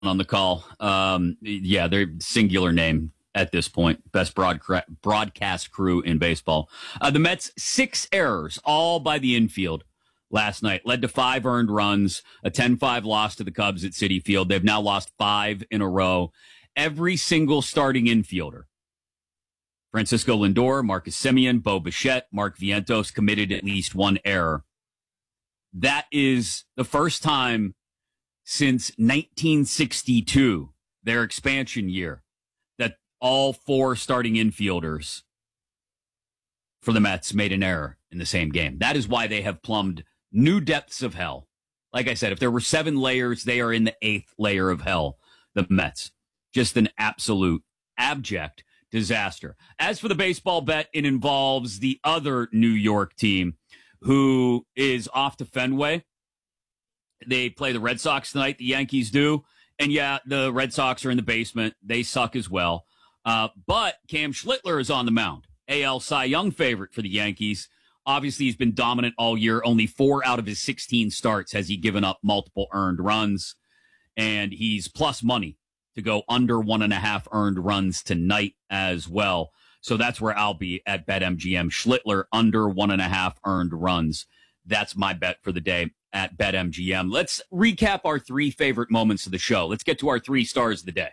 on the call. Yeah, they're singular name at this point. Best broadcast crew in baseball. The Mets, 6 errors, all by the infield last night. Led to 5 earned runs, a 10-5 loss to the Cubs at Citi Field. They've now lost 5 in a row. Every single starting infielder, Francisco Lindor, Marcus Semien, Bo Bichette, Mark Vientos, committed at least 1 error. That is the first time since 1962, their expansion year, that all 4 starting infielders for the Mets made an error in the same game. That is why they have plumbed new depths of hell. Like I said, if there were 7 layers, they are in the 8th layer of hell, the Mets. Just an absolute abject disaster. As for the baseball bet, it involves the other New York team who is off to Fenway. They play the Red Sox tonight. The Yankees do. And yeah, the Red Sox are in the basement. They suck as well. But Cam Schlittler is on the mound. AL Cy Young favorite for the Yankees. Obviously, he's been dominant all year. Only 4 out of his 16 starts has he given up multiple earned runs. And he's plus money to go under 1.5 earned runs tonight as well. So that's where I'll be at BetMGM. Schlittler under 1.5 earned runs. That's my bet for the day at BetMGM. Let's recap our 3 favorite moments of the show. Let's get to our 3 stars of the day.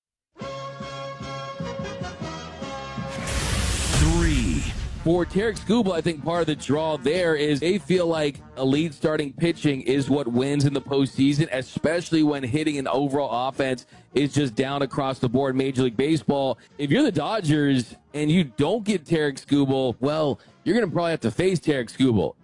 3. For Tarik Skubal, I think part of the draw there is they feel like elite starting pitching is what wins in the postseason, especially when hitting an overall offense is just down across the board. Major League Baseball, if you're the Dodgers and you don't get Tarik Skubal, well, you're going to probably have to face Tarik Skubal.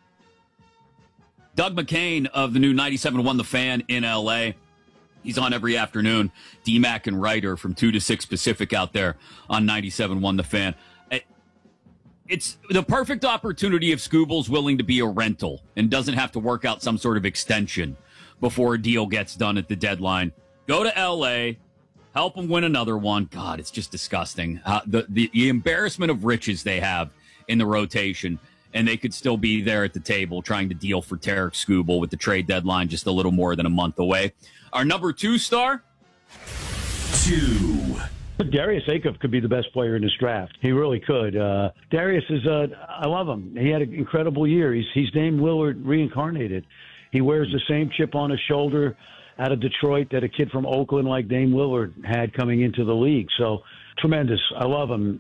Doug McCain of the new 97.1 The Fan in L.A. He's on every afternoon. DMAC and Ryder from 2 to 6 Pacific out there on 97.1 The Fan. It's the perfect opportunity if Skubal's willing to be a rental and doesn't have to work out some sort of extension before a deal gets done at the deadline. Go to L.A., help him win another one. God, it's just disgusting. The embarrassment of riches they have in the rotation, and they could still be there at the table trying to deal for Tarik Skubal with the trade deadline just a little more than a month away. Our number 2 star? 2. Darius Acuff could be the best player in this draft. He really could. Darius is, I love him. He had an incredible year. He's Dame Lillard reincarnated. He wears the same chip on his shoulder out of Detroit that a kid from Oakland like Dame Lillard had coming into the league. So tremendous. I love him.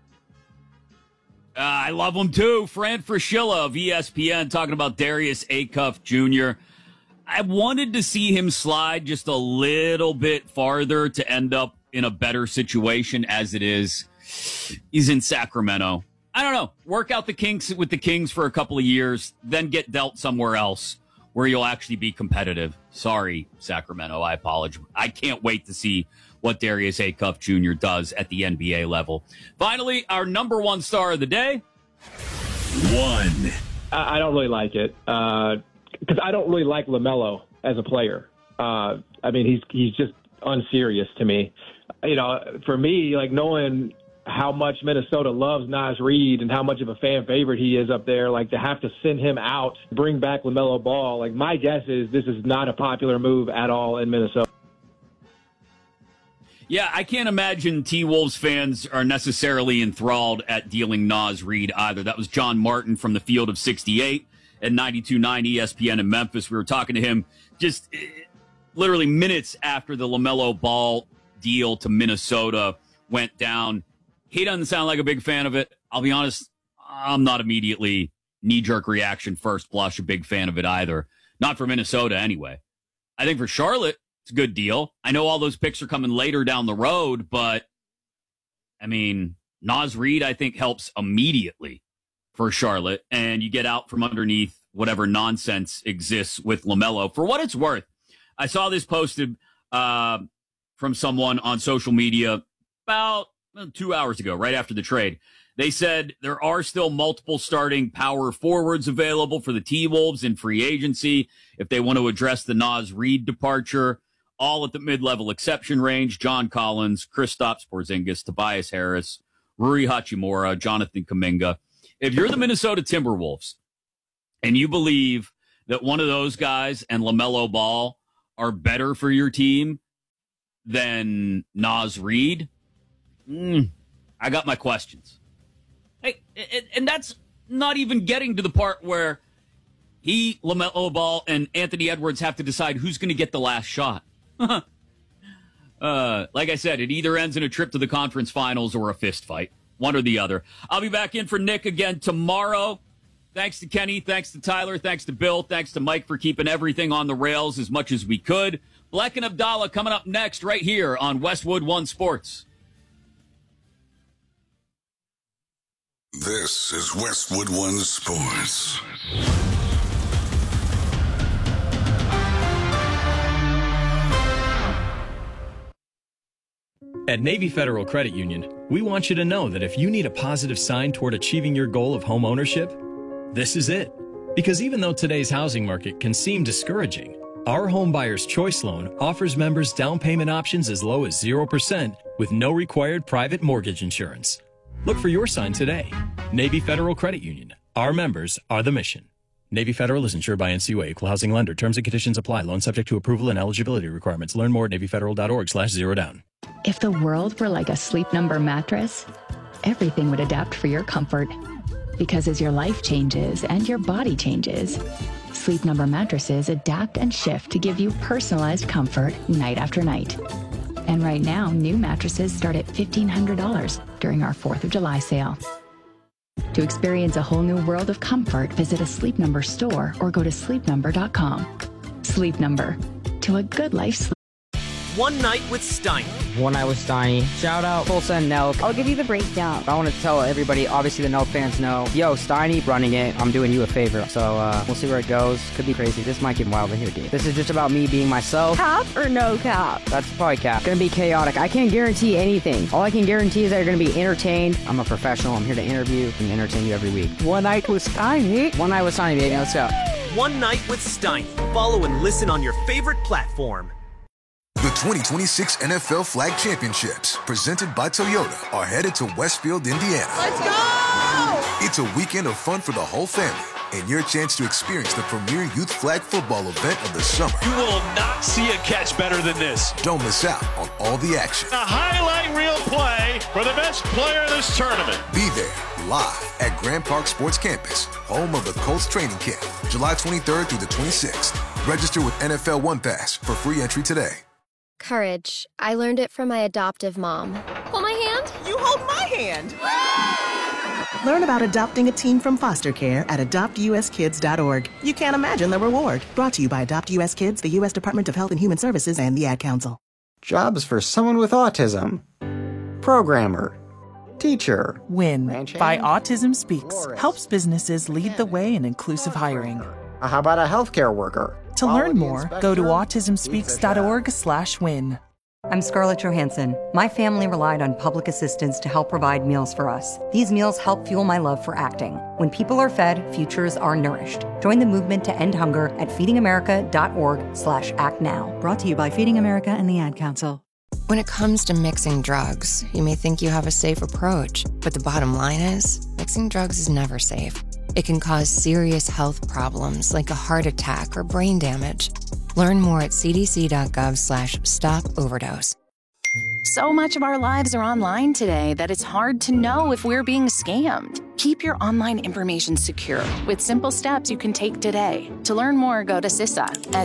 I love him too. Fran Fraschilla of ESPN talking about Darius Acuff Jr. I wanted to see him slide just a little bit farther to end up in a better situation. As it is, he's in Sacramento. I don't know. Work out the kinks with the Kings for a couple of years, then get dealt somewhere else where you'll actually be competitive. Sorry, Sacramento. I apologize. I can't wait to see what Darius Acuff Jr. does at the NBA level. Finally, our number 1 star of the day. 1. I don't really like it because I don't really like LaMelo as a player. I mean, he's just unserious to me. You know, for me, like knowing how much Minnesota loves Naz Reid and how much of a fan favorite he is up there, like to have to send him out, bring back LaMelo Ball, like my guess is this is not a popular move at all in Minnesota. Yeah, I can't imagine T-Wolves fans are necessarily enthralled at dealing Naz Reid either. That was John Martin from the Field of 68 at 92.9 ESPN in Memphis. We were talking to him just literally minutes after the LaMelo Ball deal to Minnesota went down. He doesn't sound like a big fan of it. I'll be honest, I'm not immediately knee-jerk reaction, first blush, a big fan of it either. Not for Minnesota anyway. I think for Charlotte, it's a good deal. I know all those picks are coming later down the road, but, I mean, Naz Reid, I think, helps immediately for Charlotte, and you get out from underneath whatever nonsense exists with LaMelo. For what it's worth, I saw this posted from someone on social media about 2 hours ago, right after the trade. They said there are still multiple starting power forwards available for the T-Wolves in free agency if they want to address the Naz Reid departure, all at the mid-level exception range. John Collins, Kristaps Porzingis, Tobias Harris, Rui Hachimura, Jonathan Kuminga. If you're the Minnesota Timberwolves and you believe that one of those guys and LaMelo Ball are better for your team than Naz Reid, I got my questions. Hey, and that's not even getting to the part where he, LaMelo Ball, and Anthony Edwards have to decide who's going to get the last shot. Like I said, it either ends in a trip to the conference finals or a fist fight. One or the other. I'll be back in for Nick again tomorrow. Thanks to Kenny. Thanks to Tyler. Thanks to Bill. Thanks to Mike for keeping everything on the rails as much as we could. Black and Abdallah coming up next right here on Westwood One Sports. This is Westwood One Sports. At Navy Federal Credit Union, we want you to know that if you need a positive sign toward achieving your goal of home ownership, this is it. Because even though today's housing market can seem discouraging, our Home Buyer's Choice Loan offers members down payment options as low as 0% with no required private mortgage insurance. Look for your sign today. Navy Federal Credit Union. Our members are the mission. Navy Federal is insured by NCUA, Equal Housing Lender. Terms and conditions apply. Loan subject to approval and eligibility requirements. Learn more at NavyFederal.org/zerodown. If the world were like a Sleep Number mattress, everything would adapt for your comfort. Because as your life changes and your body changes, Sleep Number mattresses adapt and shift to give you personalized comfort night after night. And right now, new mattresses start at $1,500 during our 4th of July sale. To experience a whole new world of comfort, visit a Sleep Number store or go to sleepnumber.com. Sleep Number. To a good life sleep. One Night with Steiny. One Night with Steiny. Shout out Tulsa and Nelk. I'll give you the breakdown. I want to tell everybody, obviously the Nelk fans know, yo, Steiny running it. I'm doing you a favor. So we'll see where it goes. Could be crazy. This might get wild in here, dude. This is just about me being myself. Cap or no cap? That's probably cap. Gonna be chaotic. I can't guarantee anything. All I can guarantee is that you're gonna be entertained. I'm a professional. I'm here to interview and entertain you every week. One Night with Steiny. One Night with Steiny, baby. Let's go. One Night with Steiny. Follow and listen on your favorite platform. The 2026 NFL Flag Championships, presented by Toyota, are headed to Westfield, Indiana. Let's go! It's a weekend of fun for the whole family and your chance to experience the premier youth flag football event of the summer. You will not see a catch better than this. Don't miss out on all the action. A highlight reel play for the best player in this tournament. Be there live at Grand Park Sports Campus, home of the Colts training camp, July 23rd through the 26th. Register with NFL One Pass for free entry today. Courage. I learned it from my adoptive mom. Hold my hand. You hold my hand. Learn about adopting a teen from foster care at adoptuskids.org. You can't imagine the reward. Brought to you by Adopt US Kids, the U.S. Department of Health and Human Services, and the Ad Council. Jobs for someone with autism. Programmer. Teacher. WIN by Autism Speaks helps businesses lead the way in inclusive hiring. How about a healthcare worker? To learn more, go to autismspeaks.org/win. I'm Scarlett Johansson. My family relied on public assistance to help provide meals for us. These meals help fuel my love for acting. When people are fed, futures are nourished. Join the movement to end hunger at feedingamerica.org/actnow. Brought to you by Feeding America and the Ad Council. When it comes to mixing drugs, you may think you have a safe approach, but the bottom line is, mixing drugs is never safe. It can cause serious health problems like a heart attack or brain damage. Learn more at cdc.gov/stop-overdose. So much of our lives are online today that it's hard to know if we're being scammed. Keep your online information secure with simple steps you can take today. To learn more, go to CISA at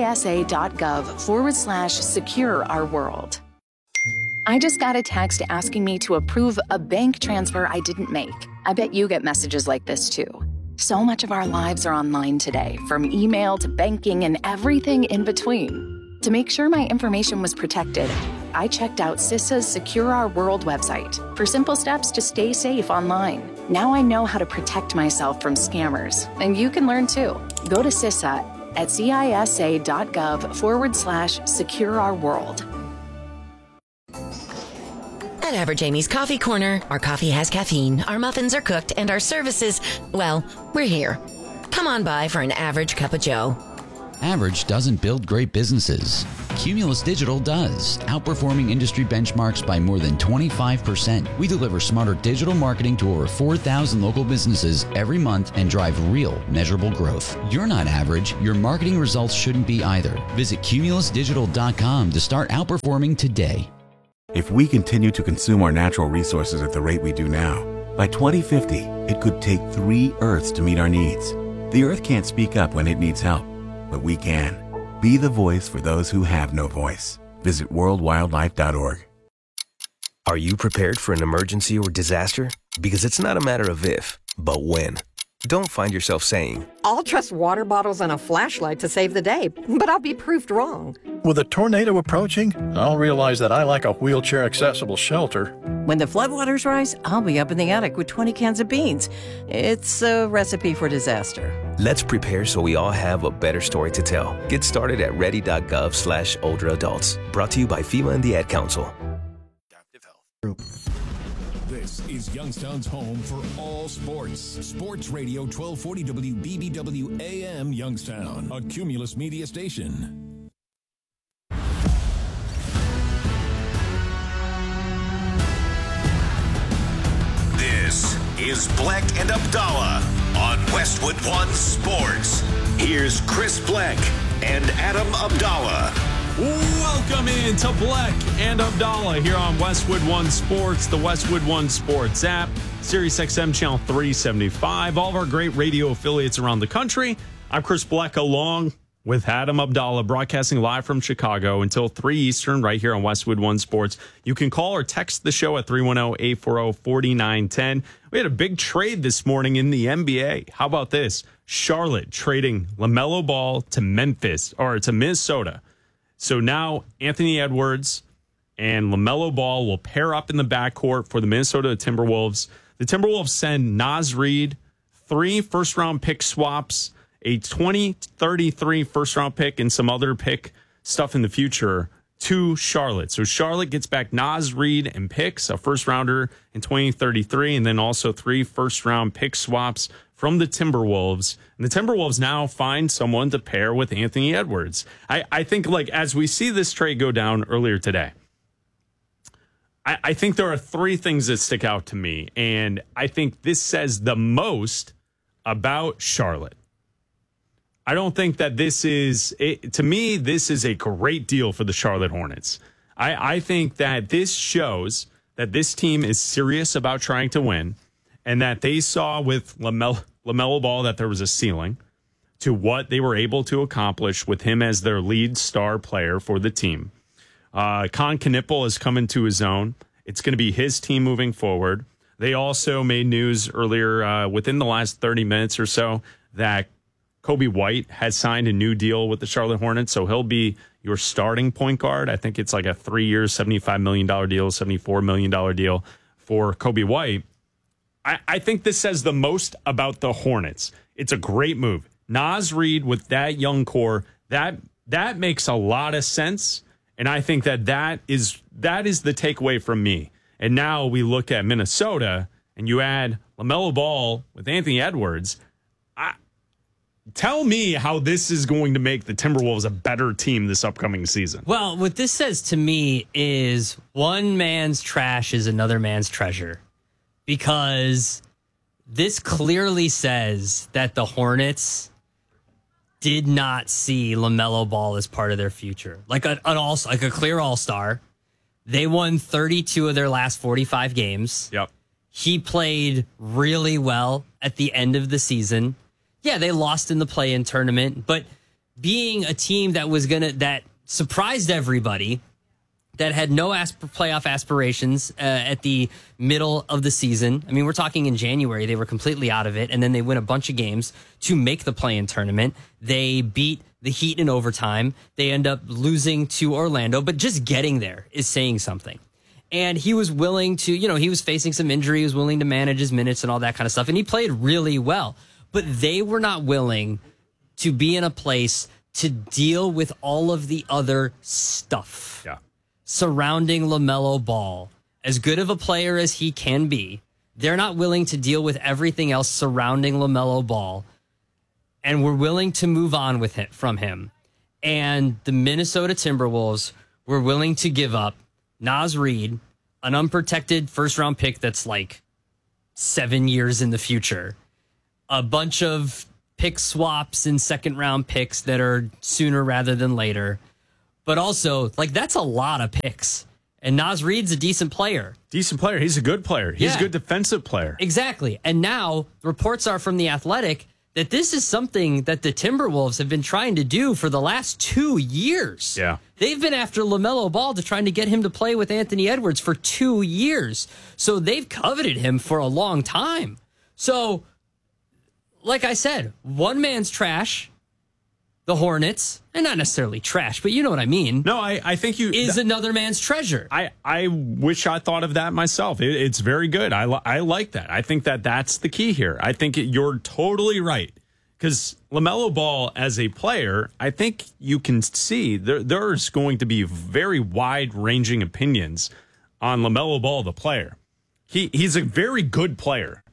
cisa.gov/secure our world. I just got a text asking me to approve a bank transfer I didn't make. I bet you get messages like this too. So much of our lives are online today, from email to banking and everything in between. To make sure my information was protected, I checked out CISA's Secure Our World website for simple steps to stay safe online. Now I know how to protect myself from scammers, and you can learn too. Go to CISA at cisa.gov/secure our world. At Average Amy's Coffee Corner, our coffee has caffeine, our muffins are cooked, and our services, well, we're here. Come on by for an average cup of joe. Average doesn't build great businesses. Cumulus Digital does, outperforming industry benchmarks by more than 25%. We deliver smarter digital marketing to over 4,000 local businesses every month and drive real, measurable growth. You're not average. Your marketing results shouldn't be either. Visit cumulusdigital.com to start outperforming today. If we continue to consume our natural resources at the rate we do now, by 2050, it could take 3 Earths to meet our needs. The Earth can't speak up when it needs help, but we can. Be the voice for those who have no voice. Visit worldwildlife.org. Are you prepared for an emergency or disaster? Because it's not a matter of if, but when. Don't find yourself saying, I'll trust water bottles and a flashlight to save the day, but I'll be proved wrong. With a tornado approaching, I'll realize that I lack a wheelchair-accessible shelter. When the floodwaters rise, I'll be up in the attic with 20 cans of beans. It's a recipe for disaster. Let's prepare so we all have a better story to tell. Get started at ready.gov/older adults. Brought to you by FEMA and the Ad Council. This is Youngstown's home for all sports. Sports Radio 1240 WBBW AM Youngstown, a Cumulus media station. This is Bleck and Abdallah on Westwood One Sports. Here's Chris Bleck and Adam Abdallah. Welcome in to Bleck and Abdallah here on Westwood One Sports, the Westwood One Sports app, Sirius XM channel 375, all of our great radio affiliates around the country. I'm Chris Bleck along with Adam Abdallah, broadcasting live from Chicago until 3 Eastern right here on Westwood One Sports. You can call or text the show at 310-840-4910. We had a big trade this morning in the NBA. How about this? Charlotte trading LaMelo Ball to Minnesota. So now Anthony Edwards and LaMelo Ball will pair up in the backcourt for the Minnesota Timberwolves. The Timberwolves send Naz Reid 3 first-round pick swaps, a 2033 first-round pick, and some other pick stuff in the future to Charlotte. So Charlotte gets back Naz Reid and picks, a first-rounder in 2033, and then also 3 first-round pick swaps from the Timberwolves. And the Timberwolves now find someone to pair with Anthony Edwards. I think, like, as we see this trade go down earlier today, I think there are 3 things that stick out to me. And I think this says the most about Charlotte. I don't think that this is, to me, this is a great deal for the Charlotte Hornets. I think that this shows that this team is serious about trying to win, and that they saw with LaMelo Ball that there was a ceiling to what they were able to accomplish with him as their lead star player for the team. Con Knippel has come into his own. It's going to be his team moving forward. They also made news earlier within the last 30 minutes or so that Kobe White has signed a new deal with the Charlotte Hornets, so he'll be your starting point guard. I think it's like a 3-year, $75 million deal, $74 million deal for Kobe White. I think this says the most about the Hornets. It's a great move. Naz Reid with that young core, that makes a lot of sense, and I think that is the takeaway from me. And now we look at Minnesota, and you add LaMelo Ball with Anthony Edwards. Tell me how this is going to make the Timberwolves a better team this upcoming season. Well, what this says to me is one man's trash is another man's treasure. Because this clearly says that the Hornets did not see LaMelo Ball as part of their future. Like a clear all-star. They won 32 of their last 45 games. Yep. He played really well at the end of the season. Yeah, they lost in the play-in tournament, but being a team that surprised everybody, that had no playoff aspirations at the middle of the season. I mean, we're talking in January, they were completely out of it, and then they win a bunch of games to make the play-in tournament. They beat the Heat in overtime. They end up losing to Orlando, but just getting there is saying something. And he was willing to, he was facing some injury, he was willing to manage his minutes and all that kind of stuff, and he played really well. But they were not willing to be in a place to deal with all of the other stuff surrounding LaMelo Ball. As good of a player as he can be, they're not willing to deal with everything else surrounding LaMelo Ball, and we're willing to move on from him. and the Minnesota Timberwolves were willing to give up Naz Reid, an unprotected first-round pick that's like 7 years in the future, a bunch of pick swaps and second-round picks that are sooner rather than later, but also, like, that's a lot of picks. And Naz Reid's a decent player. Decent player. He's a good player. He's a good defensive player. Exactly. And now reports are from The Athletic that this is something that the Timberwolves have been trying to do for the last 2 years. Yeah. They've been after LaMelo Ball to trying to get him to play with Anthony Edwards for 2 years. So they've coveted him for a long time. So, like I said, one man's trash, the Hornets, and not necessarily trash, but you know what I mean. No, I think is another man's treasure. I wish I thought of that myself. It's very good. I like that. I think that's the key here. I think you're totally right. Because LaMelo Ball as a player, I think you can see there's going to be very wide-ranging opinions on LaMelo Ball, the player. He's a very good player.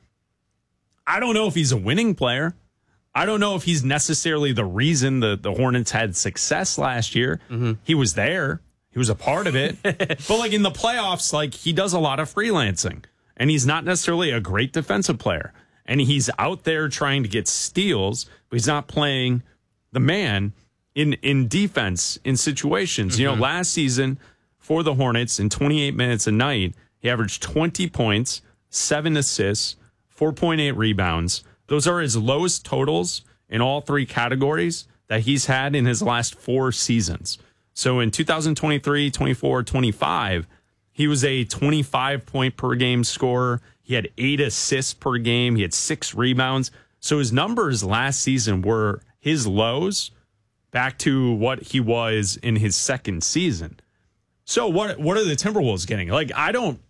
I don't know if he's a winning player. I don't know if he's necessarily the reason the Hornets had success last year. Mm-hmm. He was there. He was a part of it. But like in the playoffs, like he does a lot of freelancing. And he's not necessarily a great defensive player. And he's out there trying to get steals, but he's not playing the man in defense in situations. Mm-hmm. You know, last season for the Hornets in 28 minutes a night, he averaged 20 points, 7 assists, 4.8 rebounds. Those are his lowest totals in all three categories that he's had in his last 4 seasons. So in 2023, 24, 25, he was a 25-point per game scorer. He had 8 assists per game. He had 6 rebounds. So his numbers last season were his lows back to what he was in his second season. So what are the Timberwolves getting? Like, I don't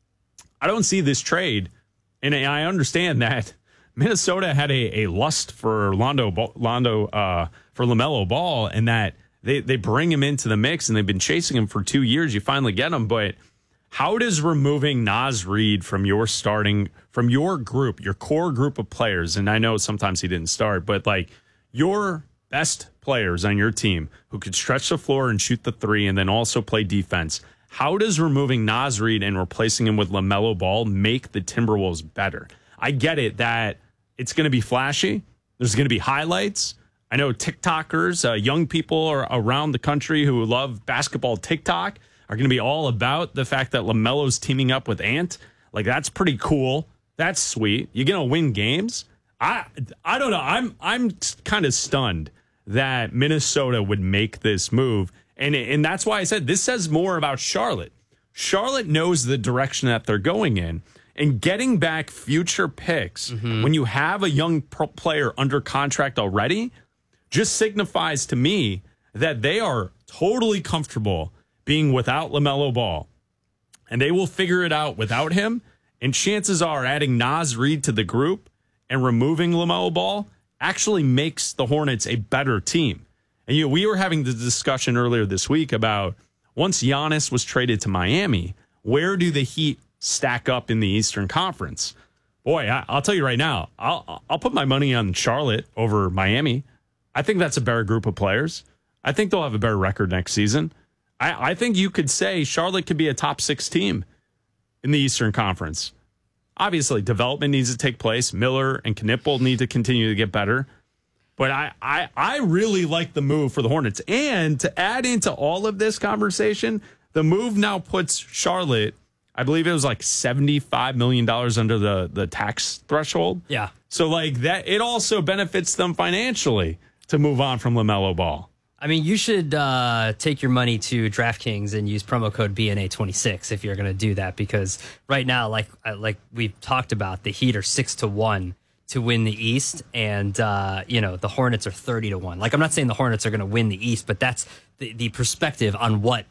see this trade, and I understand that Minnesota had a lust for LaMelo Ball, and that they bring him into the mix, and they've been chasing him for 2 years. You finally get him, but how does removing Naz Reid from your group, your core group of players, and I know sometimes he didn't start, but like your best players on your team who could stretch the floor and shoot the three and then also play defense, how does removing Naz Reid and replacing him with LaMelo Ball make the Timberwolves better? I get it that it's going to be flashy. There's going to be highlights. I know TikTokers, young people around the country who love basketball TikTok are going to be all about the fact that LaMelo's teaming up with Ant. Like, that's pretty cool. That's sweet. You're going to win games. I don't know. I'm kind of stunned that Minnesota would make this move. And that's why I said this says more about Charlotte. Charlotte knows the direction that they're going in. And getting back future picks when you have a young player under contract already just signifies to me that they are totally comfortable being without LaMelo Ball. And they will figure it out without him. And chances are adding Naz Reid to the group and removing LaMelo Ball actually makes the Hornets a better team. And we were having the discussion earlier this week about once Giannis was traded to Miami, where do the Heat stack up in the Eastern Conference? Boy, I'll tell you right now, I'll put my money on Charlotte over Miami. I think that's a better group of players. I think they'll have a better record next season. I think you could say Charlotte could be a top 6 team in the Eastern Conference. Obviously, development needs to take place. Miller and Knipple need to continue to get better. But I really like the move for the Hornets. And to add into all of this conversation, the move now puts Charlotte, I believe it was like $75 million under the tax threshold. Yeah. So like that, it also benefits them financially to move on from LaMelo Ball. I mean, you should take your money to DraftKings and use promo code BNA26 if you're going to do that, because right now, like we've talked about, the Heat are 6-1 to win the East, and the Hornets are 30-1. Like, I'm not saying the Hornets are going to win the East, but that's the perspective on what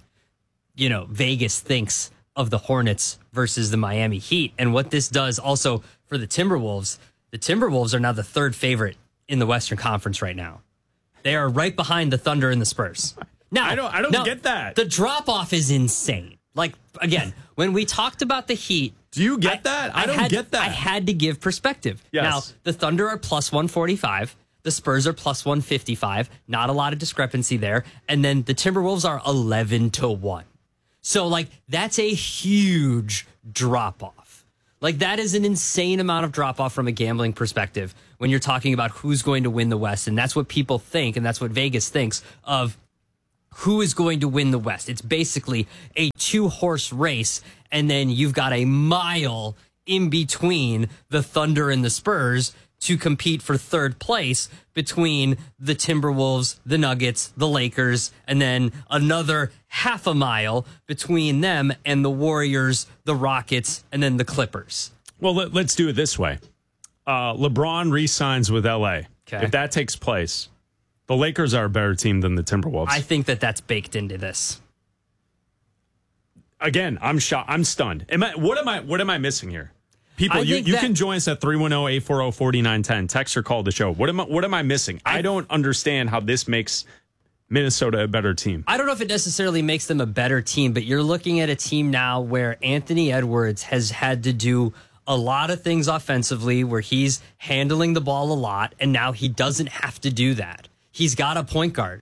Vegas thinks of the Hornets versus the Miami Heat, and what this does also for the Timberwolves. The Timberwolves are now the 3rd favorite in the Western Conference right now. They are right behind the Thunder and the Spurs. Now, I don't get that. The drop-off is insane. Like, again, when we talked about the Heat... Do you get that? I don't get that. I had to give perspective. Yes. Now, the Thunder are plus 145. The Spurs are plus 155. Not a lot of discrepancy there. And then the Timberwolves are 11-1. So, like, that's a huge drop-off. Like, that is an insane amount of drop-off from a gambling perspective when you're talking about who's going to win the West. And that's what people think, and that's what Vegas thinks of who is going to win the West. It's basically a 2-horse race, and then you've got a mile in between the Thunder and the Spurs to compete for third place between the Timberwolves, the Nuggets, the Lakers, and then another half a mile between them and the Warriors, the Rockets, and then the Clippers. Well, let's do it this way. LeBron re-signs with LA. Okay. If that takes place, the Lakers are a better team than the Timberwolves. I think that's baked into this. Again, I'm shocked. I'm stunned. What am I missing here? People, you can join us at 310-840-4910. Text or call the show. What am I missing? I don't understand how this makes Minnesota a better team. I don't know if it necessarily makes them a better team, but you're looking at a team now where Anthony Edwards has had to do a lot of things offensively, where he's handling the ball a lot, and now he doesn't have to do that. He's got a point guard.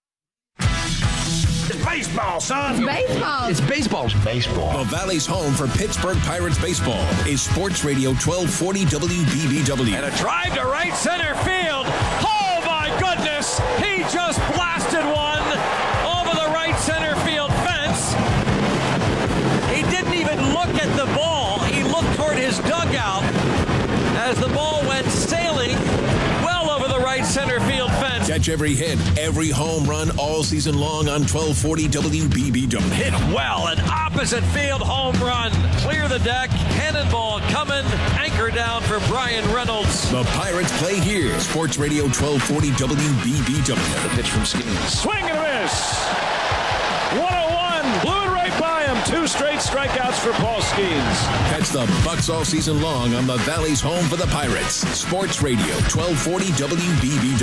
It's baseball, son. It's baseball. It's baseball. It's baseball. The Valley's home for Pittsburgh Pirates baseball is Sports Radio 1240 WBBW. And a drive to right center field. Oh, my goodness. He just blasted one over the right center field fence. He didn't even look at the ball. He looked toward his dugout as the ball went sailing well over the right center field fence. Catch every hit, every home run all season long on 1240 WBBW. Hit well, an opposite field home run. Clear the deck, cannonball coming, anchor down for Brian Reynolds. The Pirates play here. Sports Radio 1240 WBBW. The pitch from Skeens. Swing and a miss. 101. Blew it right by him. 2 straight strikeouts for Paul Skeens. Catch the Bucks all season long on the Valley's home for the Pirates. Sports Radio 1240 WBBW.